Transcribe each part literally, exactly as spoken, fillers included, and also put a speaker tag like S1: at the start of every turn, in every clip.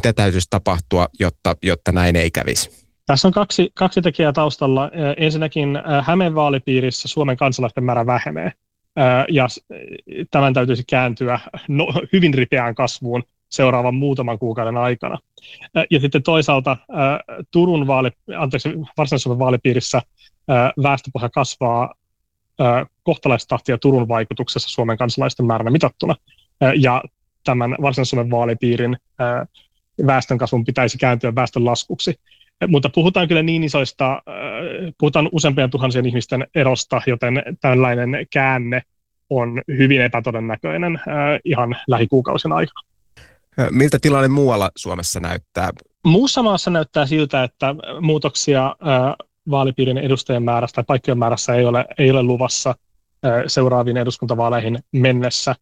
S1: mitä täytyisi tapahtua, jotta, jotta näin ei kävisi?
S2: Tässä on kaksi, kaksi tekijää taustalla. Ensinnäkin Hämeen vaalipiirissä Suomen kansalaisten määrä vähenee, ja tämän täytyisi kääntyä no, hyvin ripeään kasvuun seuraavan muutaman kuukauden aikana. Ja sitten toisaalta Turun vaali, anteeksi, Varsinais-Suomen vaalipiirissä väestöpohja kasvaa kohtalaistahtia Turun vaikutuksessa Suomen kansalaisten määränä mitattuna, ja tämän Varsinais-Suomen vaalipiirin väestönkasvun pitäisi kääntyä väestön laskuksi. Mutta puhutaan kyllä niin isoista, puhutaan useampien tuhansien ihmisten erosta, joten tällainen käänne on hyvin epätodennäköinen ihan lähikuukausien aikana.
S1: Miltä tilanne muualla Suomessa näyttää?
S2: Muussa maassa näyttää siltä, että muutoksia vaalipiirin edustajien määrässä tai paikkojen määrässä ei ole, ei ole luvassa seuraaviin eduskuntavaaleihin mennessä.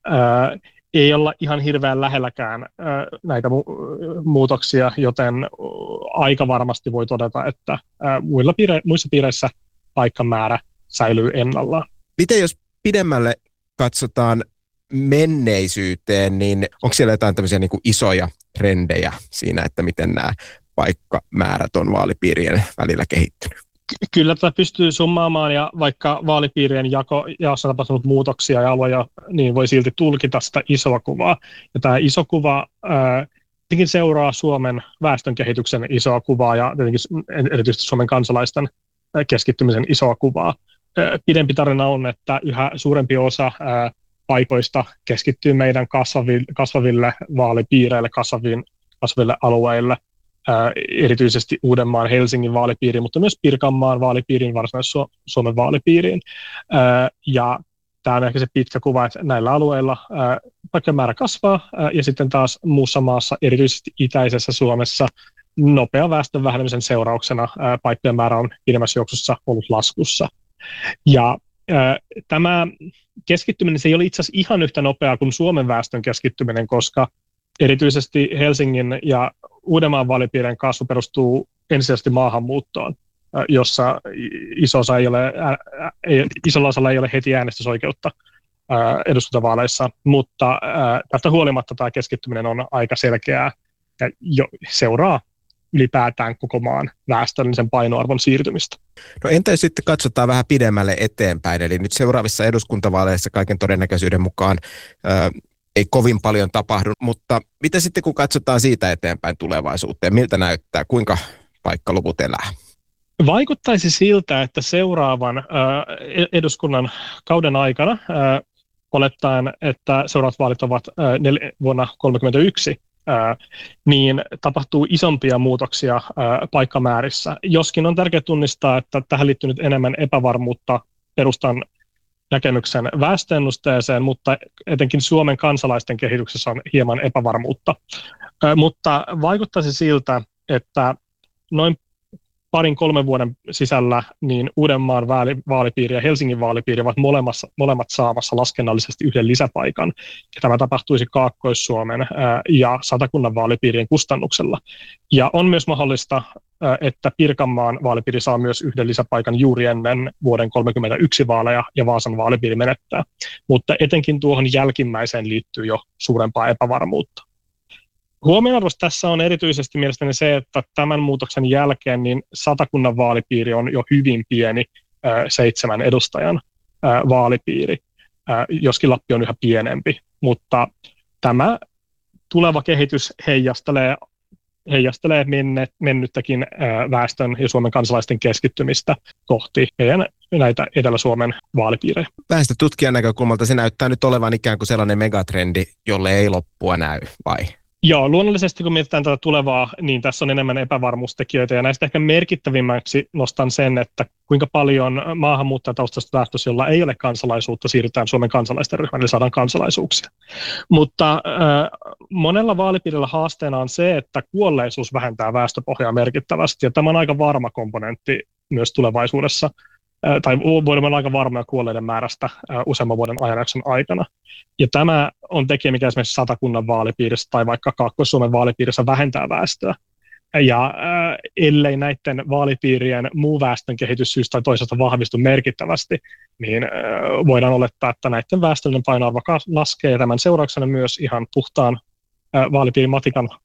S2: Ei olla ihan hirveän lähelläkään näitä mu- muutoksia, joten aika varmasti voi todeta, että muilla piire- muissa piireissä paikkamäärä säilyy ennallaan.
S1: Miten jos pidemmälle katsotaan menneisyyteen, niin onko siellä jotain tämmöisiä niin kuin isoja trendejä siinä, että miten nämä paikkamäärät on vaalipiirien välillä kehittynyt?
S2: Kyllä tätä pystyy summaamaan, ja vaikka vaalipiirien jako, jaossa on tapahtunut muutoksia ja alueja, niin voi silti tulkita sitä isoa kuvaa. Ja tämä iso kuva ää, tietenkin seuraa Suomen väestönkehityksen isoa kuvaa ja tietenkin erityisesti Suomen kansalaisten keskittymisen isoa kuvaa. Ää, pidempi tarina on, että yhä suurempi osa ää, paikoista keskittyy meidän kasvaville, kasvaville vaalipiireille, kasvaville, kasvaville alueille. Ää, erityisesti Uudenmaan, Helsingin vaalipiiriin, mutta myös Pirkanmaan vaalipiiriin, Varsinais-Suomen vaalipiiriin. Ää, ja tämä on ehkä se pitkä kuva, että näillä alueilla ää, paikkojen määrä kasvaa, ää, ja sitten taas muussa maassa, erityisesti itäisessä Suomessa, nopea väestön vähenemisen seurauksena ää, paikkojen määrä on pidemmässä juoksussa ollut laskussa. Ja ää, tämä keskittyminen se ei ole itse asiassa ihan yhtä nopeaa kuin Suomen väestön keskittyminen, koska erityisesti Helsingin ja Uudenmaan vaalipiirien kasvu perustuu ensisijaisesti maahanmuuttoon, jossa iso osa ei ole, ei, isolla osalla ei ole heti äänestysoikeutta eduskuntavaaleissa, mutta tästä huolimatta tämä keskittyminen on aika selkeää ja jo seuraa ylipäätään koko maan väestöllisen painoarvon siirtymistä.
S1: No entä jos sitten katsotaan vähän pidemmälle eteenpäin, eli nyt seuraavissa eduskuntavaaleissa kaiken todennäköisyyden mukaan ää, ei kovin paljon tapahdu, mutta mitä sitten kun katsotaan siitä eteenpäin tulevaisuuteen, miltä näyttää, kuinka paikkaluvut elää?
S2: Vaikuttaisi siltä, että seuraavan äh, eduskunnan kauden aikana, äh, olettaen, että seuraavat vaalit ovat äh, nel- vuonna tuhatyhdeksänsataakolmekymmentäyksi, äh, niin tapahtuu isompia muutoksia äh, paikkamäärissä. Joskin on tärkeää tunnistaa, että tähän liittyy nyt enemmän epävarmuutta perustan näkemyksen väestöennusteeseen, mutta etenkin Suomen kansalaisten kehityksessä on hieman epävarmuutta. Ö, mutta vaikuttaisi siltä, että noin parin kolmen vuoden sisällä niin Uudenmaan vaalipiiri ja Helsingin vaalipiiri ovat molemmat saamassa laskennallisesti yhden lisäpaikan. Ja tämä tapahtuisi Kaakkois-Suomen ö, ja Satakunnan vaalipiirien kustannuksella. Ja on myös mahdollista, että Pirkanmaan vaalipiiri saa myös yhden lisäpaikan juuri ennen vuoden tuhatyhdeksänsataakolmekymmentäyksi vaaleja ja Vaasan vaalipiiri menettää. Mutta etenkin tuohon jälkimmäiseen liittyy jo suurempaa epävarmuutta. Huomionarvoista tässä on erityisesti mielestäni se, että tämän muutoksen jälkeen niin Satakunnan vaalipiiri on jo hyvin pieni seitsemän edustajan vaalipiiri, joskin Lappi on yhä pienempi. Mutta tämä tuleva kehitys heijastelee heijastelee mennet, mennyttäkin väestön ja Suomen kansalaisten keskittymistä kohti meidän näitä Etelä-Suomen vaalipiirejä.
S1: Väestötutkijan näkökulmalta se näyttää nyt olevan ikään kuin sellainen megatrendi, jolle ei loppua näy, vai?
S2: Joo, luonnollisesti kun mietitään tätä tulevaa, niin tässä on enemmän epävarmuustekijöitä, ja näistä ehkä merkittävimmäksi nostan sen, että kuinka paljon maahanmuuttajataustaista väestössä, jolla ei ole kansalaisuutta, siirrytään Suomen kansalaisten ryhmään, eli saadaan kansalaisuuksia. Mutta äh, monella vaalipiirillä haasteena on se, että kuolleisuus vähentää väestöpohjaa merkittävästi, ja tämä on aika varma komponentti myös tulevaisuudessa, äh, tai voidaan olla aika varmoja kuolleiden määrästä äh, useamman vuoden ajanjakson aikana. Ja tämä on tekijä, mikä esimerkiksi Satakunnan vaalipiirissä tai vaikka Kaakkois-Suomen vaalipiirissä vähentää väestöä. Ja äh, ellei näiden vaalipiirien muu väestön kehitys syystä tai toisesta vahvistu merkittävästi, niin äh, voidaan olettaa, että näiden väestöllinen painoarvo laskee, ja tämän seurauksena myös ihan puhtaan äh, vaalipiirimatikan